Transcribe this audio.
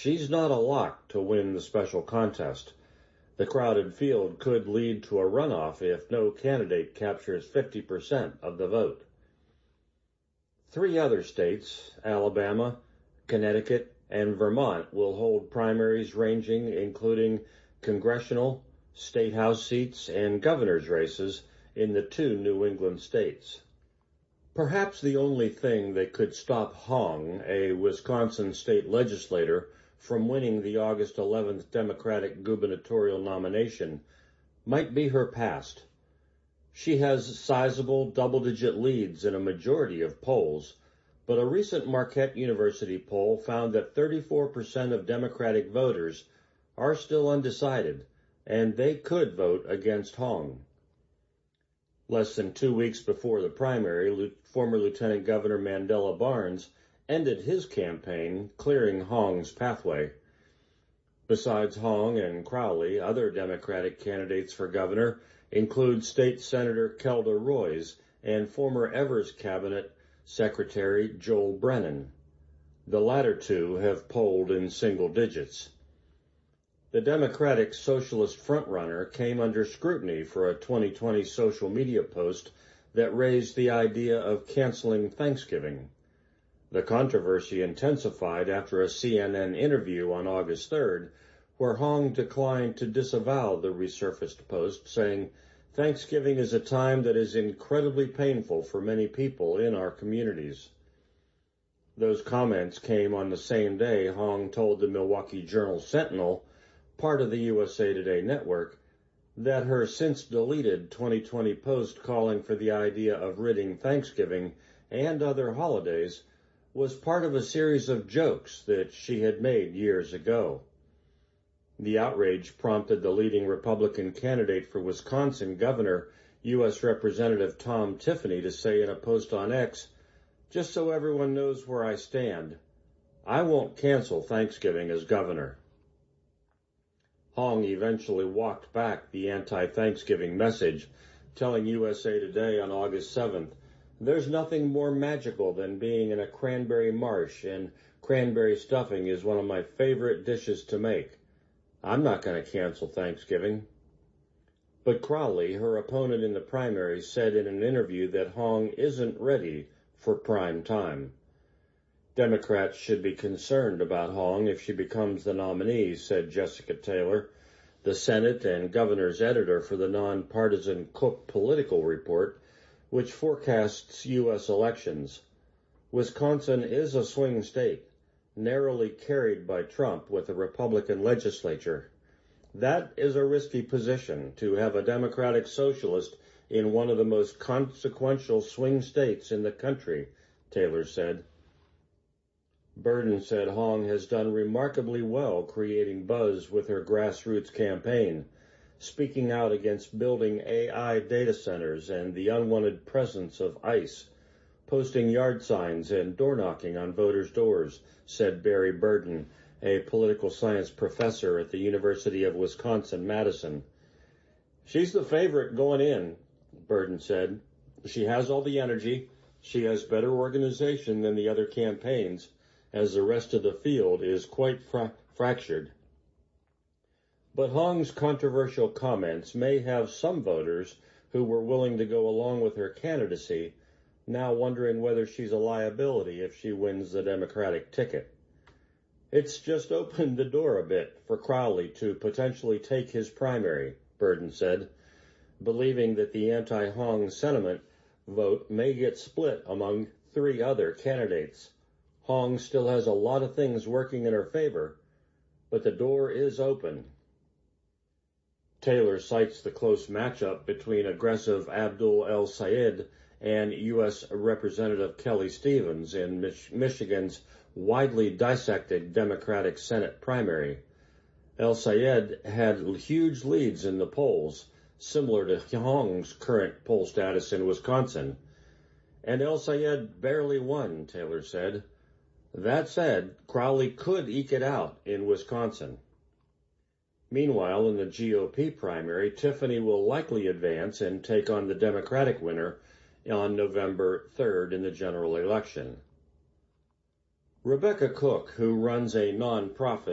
she's not a lock to win the special contest. The crowded field could lead to a runoff if no candidate captures 50% of the vote. 3 other states, Alabama, Connecticut, and Vermont, will hold primaries including congressional, state house seats, and governor's races in the 2 New England states. Perhaps the only thing that could stop Hong, a Wisconsin state legislator, from winning the August 11th Democratic gubernatorial nomination might be her past. She has sizable double-digit leads in a majority of polls, but a recent Marquette University poll found that 34% of Democratic voters are still undecided, and they could vote against Hong. Less than 2 weeks before the primary, former Lieutenant Governor Mandela Barnes ended his campaign, clearing Hong's pathway. Besides Hong and Crowley, other Democratic candidates for governor include State Senator Kelda Roys and former Evers Cabinet Secretary Joel Brennan. The latter 2 have polled in single digits. The Democratic Socialist frontrunner came under scrutiny for a 2020 social media post that raised the idea of canceling Thanksgiving. The controversy intensified after a CNN interview on August 3rd, where Hong declined to disavow the resurfaced post, saying, "Thanksgiving is a time that is incredibly painful for many people in our communities." Those comments came on the same day Hong told the Milwaukee Journal-Sentinel, part of the USA Today network, that her since-deleted 2020 post calling for the idea of ridding Thanksgiving and other holidays was part of a series of jokes that she had made years ago. The outrage prompted the leading Republican candidate for Wisconsin governor, U.S. Representative Tom Tiffany, to say in a post on X, "Just so everyone knows where I stand, I won't cancel Thanksgiving as governor." Hong eventually walked back the anti-Thanksgiving message, telling USA Today on August 7th, "There's nothing more magical than being in a cranberry marsh, and cranberry stuffing is one of my favorite dishes to make. I'm not going to cancel Thanksgiving." But Crowley, her opponent in the primary, said in an interview that Hong isn't ready for prime time. Democrats should be concerned about Hong if she becomes the nominee, said Jessica Taylor, the Senate and governor's editor for the nonpartisan Cook Political Report, which forecasts U.S. elections. Wisconsin is a swing state, narrowly carried by Trump with a Republican legislature. That is a risky position, to have a Democratic socialist in one of the most consequential swing states in the country, Taylor said. Burden said Hong has done remarkably well creating buzz with her grassroots campaign, speaking out against building AI data centers and the unwanted presence of ICE, posting yard signs and door-knocking on voters' doors, said Barry Burden, a political science professor at the University of Wisconsin-Madison. "She's the favorite going in," Burden said. "She has all the energy. She has better organization than the other campaigns, as the rest of the field is quite fractured." But Hong's controversial comments may have some voters who were willing to go along with her candidacy now wondering whether she's a liability if she wins the Democratic ticket. It's just opened the door a bit for Crowley to potentially take his primary, Burden said, believing that the anti-Hong sentiment vote may get split among 3 other candidates. Hong still has a lot of things working in her favor, but the door is open. Taylor cites the close matchup between aggressive Abdul El-Sayed and U.S. Representative Kelly Stevens in Michigan's widely dissected Democratic Senate primary. El-Sayed had huge leads in the polls, similar to Hong's current poll status in Wisconsin. And El-Sayed barely won, Taylor said. That said, Crowley could eke it out in Wisconsin. Meanwhile, in the GOP primary, Tiffany will likely advance and take on the Democratic winner on November 3rd in the general election. Rebecca Cook, who runs a nonprofit